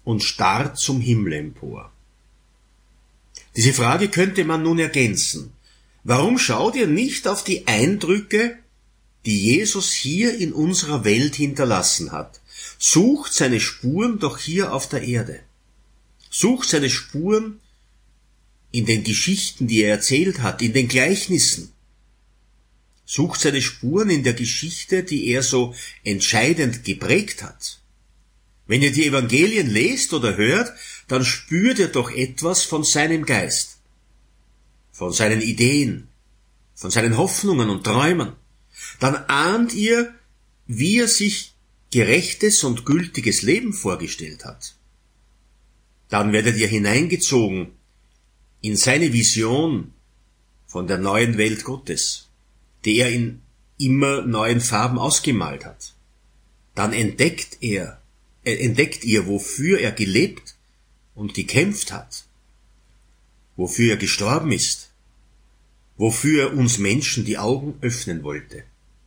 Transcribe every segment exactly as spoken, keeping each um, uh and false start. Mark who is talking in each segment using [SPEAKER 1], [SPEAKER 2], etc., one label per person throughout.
[SPEAKER 1] und starrt zum Himmel empor. Diese Frage könnte man nun ergänzen. Warum schaut ihr nicht auf die Eindrücke, die Jesus hier in unserer Welt hinterlassen hat? Sucht seine Spuren doch hier auf der Erde. Sucht seine Spuren in den Geschichten, die er erzählt hat, in den Gleichnissen. Sucht seine Spuren in der Geschichte, die er so entscheidend geprägt hat. Wenn ihr die Evangelien lest oder hört, dann spürt ihr doch etwas von seinem Geist, von seinen Ideen, von seinen Hoffnungen und Träumen. Dann ahnt ihr, wie er sich gerechtes und gültiges Leben vorgestellt hat. Dann werdet ihr hineingezogen in seine Vision von der neuen Welt Gottes, die er in immer neuen Farben ausgemalt hat. Dann entdeckt er, äh, entdeckt ihr, wofür er gelebt und gekämpft hat, wofür er gestorben ist, wofür er uns Menschen die Augen öffnen wollte.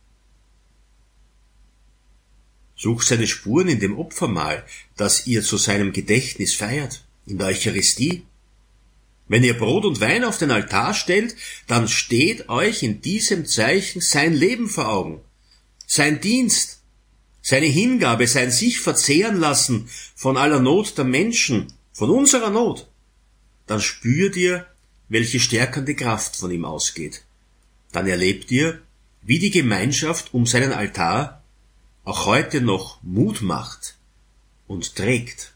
[SPEAKER 1] Sucht seine Spuren in dem Opfermahl, das ihr zu seinem Gedächtnis feiert, in der Eucharistie. Wenn ihr Brot und Wein auf den Altar stellt, dann steht euch in diesem Zeichen sein Leben vor Augen, sein Dienst, seine Hingabe, sein sich verzehren lassen von aller Not der Menschen, von unserer Not. Dann spürt ihr, welche stärkende Kraft von ihm ausgeht. Dann erlebt ihr, wie die Gemeinschaft um seinen Altar auch heute noch Mut macht und trägt.